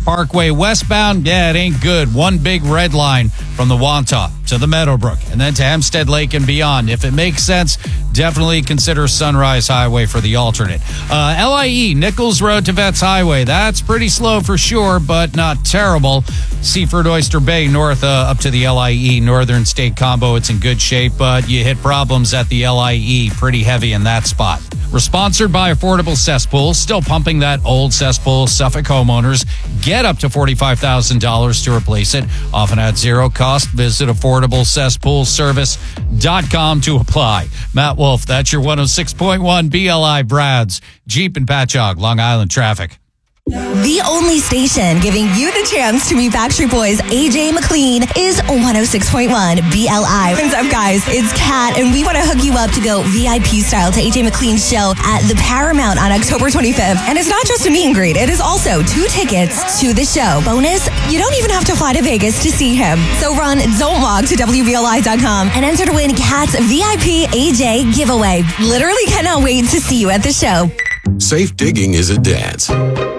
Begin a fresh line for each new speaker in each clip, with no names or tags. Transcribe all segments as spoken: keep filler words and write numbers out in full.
Parkway westbound, yeah, it ain't good. One big red line from the Wantagh to the Meadowbrook and then to Hempstead Lake and beyond. If it makes sense, definitely consider Sunrise Highway for the alternate. Uh, L I E, Nichols Road to Vets Highway. That's pretty slow for sure, but not terrible. Seaford Oyster Bay north uh, up to the L I E Northern State Combo. It's in good shape, but you hit problems at the L I E pretty heavy in that spot. We're sponsored by Affordable Cesspool, still pumping that old cesspool. Suffolk homeowners get up to forty-five thousand dollars to replace it, often at zero cost. Visit affordable cesspool service dot com to apply. Matt Wolf, that's your one oh six point one B L I Brad's Jeep and Patchogue, Long Island traffic.
The only station giving you the chance to meet Backstreet Boys' A J McLean is one oh six point one B L I. What's up, guys? It's Kat, and we want to hook you up to go V I P style to A J McLean's show at the Paramount on October twenty-fifth. And it's not just a meet and greet. It is also two tickets to the show. Bonus, you don't even have to fly to Vegas to see him. So run Don't Walk to W B L I dot com and enter to win Kat's V I P A J giveaway. Literally cannot wait to see you at the show.
Safe digging is a dance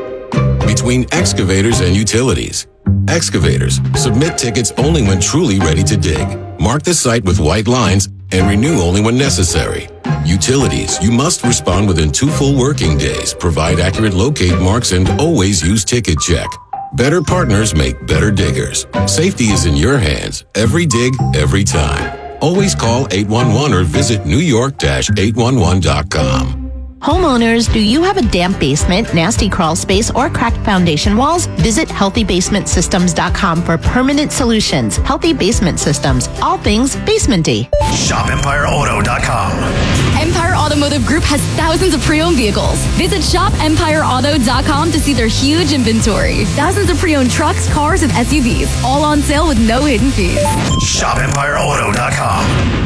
between excavators and utilities. Excavators, submit tickets only when truly ready to dig. Mark the site with white lines and renew only when necessary. Utilities, you must respond within two full working days, provide accurate locate marks, and always use Ticket Check. Better partners make better diggers. Safety is in your hands. Every dig, every time. Always call eight one one or visit new york dash eight one one dot com.
Homeowners, do you have a damp basement, nasty crawl space, or cracked foundation walls? Visit healthy basement systems dot com for permanent solutions. Healthy Basement Systems, all things basement-y.
shop empire auto dot com.
Empire Automotive Group has thousands of pre-owned vehicles. Visit shop empire auto dot com to see their huge inventory. Thousands of pre-owned trucks, cars, and S U Vs, all on sale with no hidden fees.
shop empire auto dot com.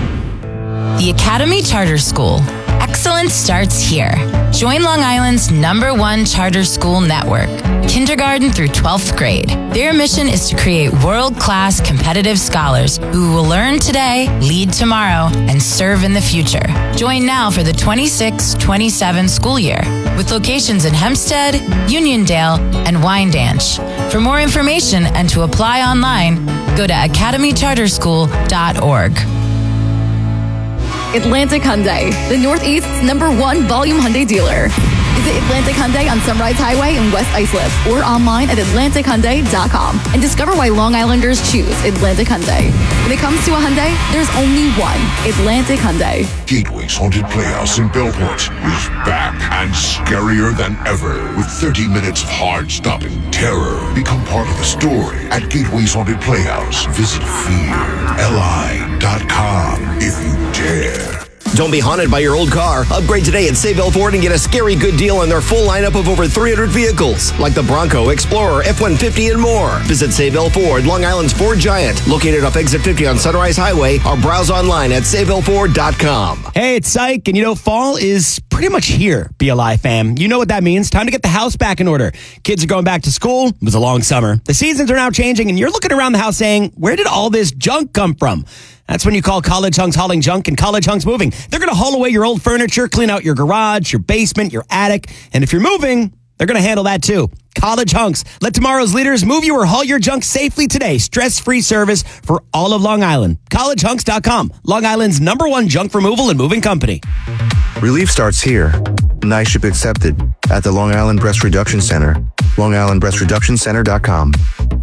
The Academy Charter School. Excellence starts here. Join Long Island's number one charter school network, kindergarten through twelfth grade. Their mission is to create world-class competitive scholars who will learn today, lead tomorrow, and serve in the future. Join now for the twenty-six twenty-seven school year with locations in Hempstead, Uniondale, and Wyandanch. For more information and to apply online, go to academy charter school dot org.
Atlantic Hyundai, the Northeast's number one volume Hyundai dealer. Visit Atlantic Hyundai on Sunrise Highway in West Islip or online at atlantic hyundai dot com and discover why Long Islanders choose Atlantic Hyundai. When it comes to a Hyundai, there's only one, Atlantic Hyundai.
Gateway's Haunted Playhouse in Bellport is back and scarier than ever with thirty minutes of heart-stopping terror. Become part of the story at Gateway's Haunted Playhouse. Visit fear L I dot com if you dare.
Don't be haunted by your old car. Upgrade today at Sayville Ford and get a scary good deal on their full lineup of over three hundred vehicles, like the Bronco, Explorer, F one fifty, and more. Visit Sayville Ford, Long Island's Ford Giant, located off Exit fifty on Sunrise Highway, or browse online at sayville ford dot com.
Hey, it's Syke, and you know, fall is pretty much here, B L I fam. You know what that means. Time to get the house back in order. Kids are going back to school. It was a long summer. The seasons are now changing, and you're looking around the house saying, where did all this junk come from? That's when you call College Hunks Hauling Junk and College Hunks Moving. They're going to haul away your old furniture, clean out your garage, your basement, your attic. And if you're moving, they're going to handle that too. College Hunks. Let tomorrow's leaders move you or haul your junk safely today. Stress-free service for all of Long Island. college hunks dot com. Long Island's number one junk removal and moving company.
Relief starts here. Night ship accepted at the Long Island Breast Reduction Center. long island breast reduction center dot com.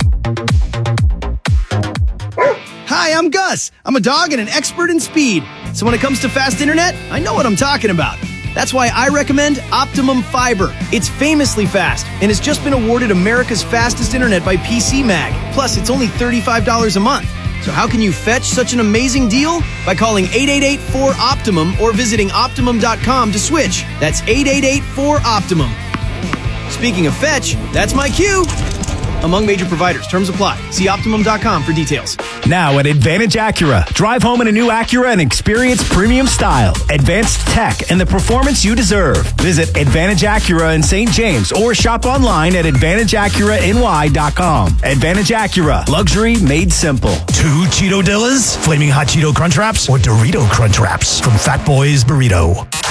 Hi, I'm Gus. I'm a dog and an expert in speed. So when it comes to fast internet, I know what I'm talking about. That's why I recommend Optimum Fiber. It's famously fast and has just been awarded America's fastest internet by P C Mag. Plus, it's only thirty-five dollars a month. So how can you fetch such an amazing deal? By calling eight eight eight four optimum or visiting optimum dot com to switch. That's eight eight eight four optimum. Speaking of fetch, that's my cue. Among major providers, terms apply. See optimum dot com for details.
Now at Advantage Acura, drive home in a new Acura and experience premium style, advanced tech, and the performance you deserve. Visit Advantage Acura in Saint James or shop online at advantage acura n y dot com. Advantage Acura, luxury made simple.
Two Cheeto Dillas, Flaming Hot Cheeto Crunch Wraps, or Dorito Crunch Wraps from Fat Boys Burrito.